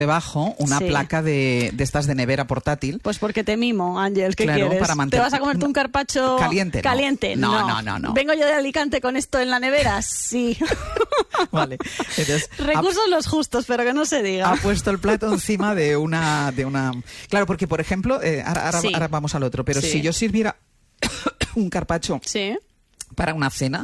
debajo una placa de estas de nevera portátil. Pues porque te mimo, Ángel, ¿qué claro, quieres? Para mantener... ¿Te vas a comerte un carpaccio caliente? No. ¿Vengo yo de Alicante con esto en la nevera? Sí. Vale. Entonces, recursos los justos, pero que no se diga. Ha puesto el plato encima de una... Claro, porque, por ejemplo, ahora vamos al otro, pero si yo sirviera un carpaccio para una cena...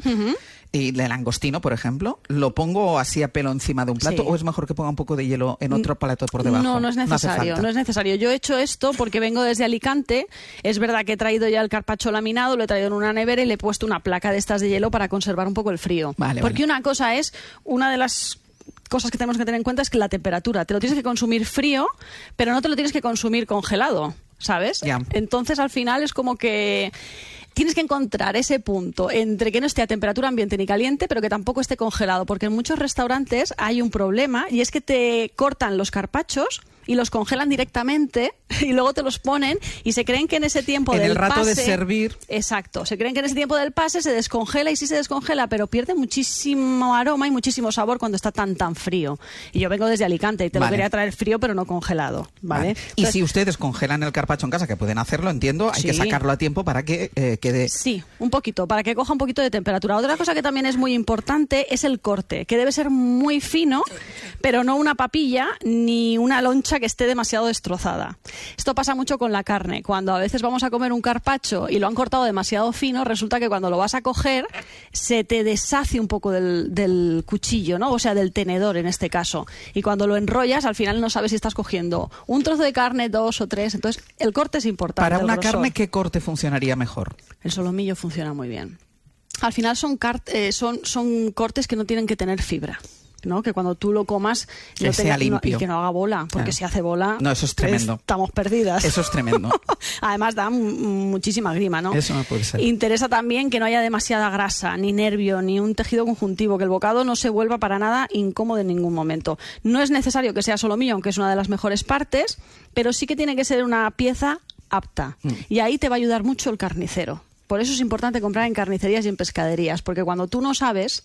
Y de langostino, por ejemplo, ¿lo pongo así a pelo encima de un plato o es mejor que ponga un poco de hielo en otro plato por debajo? No es necesario, no es necesario. Yo he hecho esto porque vengo desde Alicante. Es verdad que he traído ya el carpaccio laminado, lo he traído en una nevera y le he puesto una placa de estas de hielo para conservar un poco el frío. Porque una cosa es, una de las cosas que tenemos que tener en cuenta es que la temperatura, te lo tienes que consumir frío, pero no te lo tienes que consumir congelado, ¿sabes? Entonces al final es como que... Tienes que encontrar ese punto entre que no esté a temperatura ambiente ni caliente, pero que tampoco esté congelado, porque en muchos restaurantes hay un problema y es que te cortan los carpachos y los congelan directamente y luego te los ponen y se creen que en ese tiempo del pase... En el rato de servir... Exacto. Se creen que en ese tiempo del pase se descongela y sí se descongela, pero pierde muchísimo aroma y muchísimo sabor cuando está tan frío. Y yo vengo desde Alicante y te lo quería traer frío, pero no congelado, ¿vale? Entonces, y si ustedes congelan el carpaccio en casa, que pueden hacerlo, entiendo, hay que sacarlo a tiempo para que quede... Sí, un poquito, para que coja un poquito de temperatura. Otra cosa que también es muy importante es el corte, que debe ser muy fino, pero no una papilla ni una loncha que esté demasiado destrozada. Esto pasa mucho con la carne. Cuando a veces vamos a comer un carpaccio y lo han cortado demasiado fino, resulta que cuando lo vas a coger se te deshace un poco del cuchillo, ¿no? O sea, del tenedor en este caso. Y cuando lo enrollas, al final no sabes si estás cogiendo un trozo de carne, 2 o 3. Entonces, el corte es importante. Para una carne, ¿qué corte funcionaría mejor? El solomillo funciona muy bien. Al final son cortes que no tienen que tener fibra, ¿no? Que cuando tú lo comas que sea limpio y que no haga bola, porque si hace bola, no, eso es tremendo. Estamos perdidas. Eso es tremendo. Además da muchísima grima, ¿no? Eso no puede ser. Interesa también que no haya demasiada grasa, ni nervio, ni un tejido conjuntivo, que el bocado no se vuelva para nada incómodo en ningún momento. No es necesario que sea solomillo, aunque es una de las mejores partes, pero sí que tiene que ser una pieza apta. Y ahí te va a ayudar mucho el carnicero. Por eso es importante comprar en carnicerías y en pescaderías, porque cuando tú no sabes,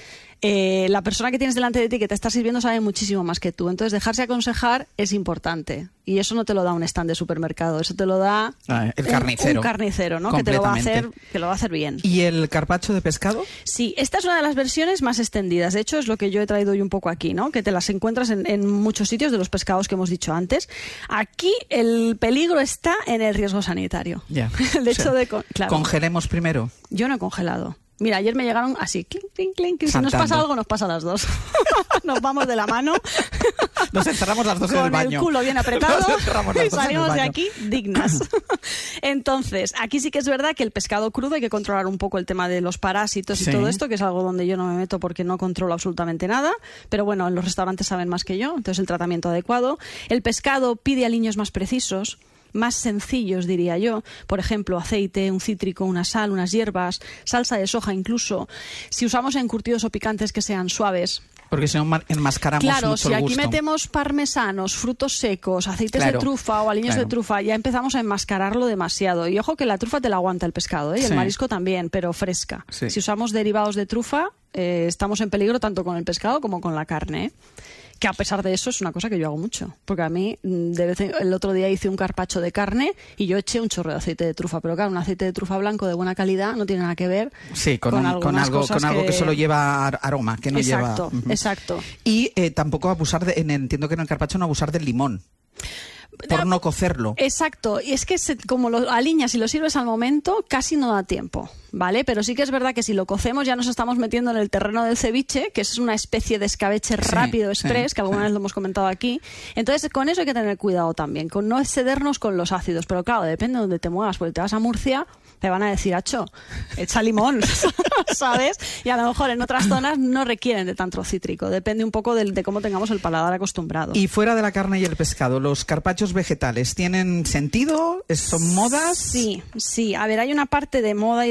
la persona que tienes delante de ti que te está sirviendo sabe muchísimo más que tú. Entonces, dejarse aconsejar es importante. Y eso no te lo da un stand de supermercado, eso te lo da el carnicero. Un carnicero, ¿no? Que te lo va a hacer bien. ¿Y el carpaccio de pescado? Sí, esta es una de las versiones más extendidas. De hecho, es lo que yo he traído hoy un poco aquí, ¿no? Que te las encuentras en muchos sitios de los pescados que hemos dicho antes. Aquí el peligro está en el riesgo sanitario. El hecho de... Claro. ¿Congelemos primero? Yo no he congelado. Mira, ayer me llegaron así, clink, clink, clink. Si nos pasa algo, nos pasa a las dos. Nos vamos de la mano. Nos encerramos las dos en el baño. Con el culo bien apretado y salimos de aquí dignas. Entonces, aquí sí que es verdad que el pescado crudo hay que controlar un poco el tema de los parásitos y todo esto, que es algo donde yo no me meto porque no controlo absolutamente nada. Pero bueno, en los restaurantes saben más que yo, entonces el tratamiento adecuado. El pescado pide aliños más precisos, más sencillos, diría yo. Por ejemplo, aceite, un cítrico, una sal, unas hierbas, salsa de soja incluso. Si usamos encurtidos o picantes que sean suaves. Porque si no enmascaramos mucho el gusto. Claro, si aquí metemos parmesanos, frutos secos, aceites de trufa o aliños de trufa, ya empezamos a enmascararlo demasiado. Y ojo que la trufa te la aguanta el pescado, y el marisco también, pero fresca. Si usamos derivados de trufa, estamos en peligro tanto con el pescado como con la carne, que a pesar de eso es una cosa que yo hago mucho, porque a mí el otro día hice un carpaccio de carne y yo eché un chorro de aceite de trufa, pero claro, un aceite de trufa blanco de buena calidad no tiene nada que ver con algo que solo lleva aroma, que no lleva... Exacto. Y tampoco abusar entiendo que en el carpaccio no abusar del limón. Por no cocerlo. Exacto, y es que como lo aliñas y lo sirves al momento, casi no da tiempo, ¿vale? Pero sí que es verdad que si lo cocemos ya nos estamos metiendo en el terreno del ceviche, que es una especie de escabeche rápido, express, que alguna vez lo hemos comentado aquí. Entonces, con eso hay que tener cuidado también, con no excedernos con los ácidos. Pero claro, depende de dónde te muevas, porque te vas a Murcia, te van a decir, acho, echa limón, ¿sabes? Y a lo mejor en otras zonas no requieren de tanto cítrico, depende un poco de cómo tengamos el paladar acostumbrado. Y fuera de la carne y el pescado, ¿los carpachos vegetales tienen sentido? ¿Son modas? Sí. A ver, hay una parte de moda y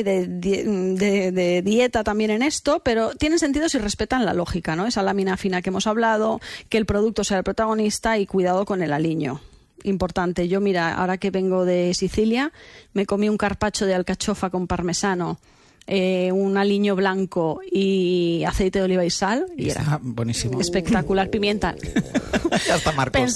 de dieta también en esto, pero tienen sentido si respetan la lógica, ¿no? Esa lámina fina que hemos hablado, que el producto sea el protagonista y cuidado con el aliño. Importante. Yo, mira, ahora que vengo de Sicilia, me comí un carpaccio de alcachofa con parmesano un aliño blanco y aceite de oliva y sal. Y era buenísimo. Espectacular. Pimienta. Ya está, Marcos.